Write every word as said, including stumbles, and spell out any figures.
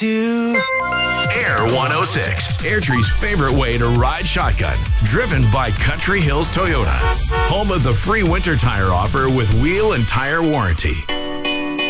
to Air one oh six, Airtree's favorite way to ride shotgun. Driven by Country Hills Toyota. Home of the free winter tire offer with wheel and tire warranty.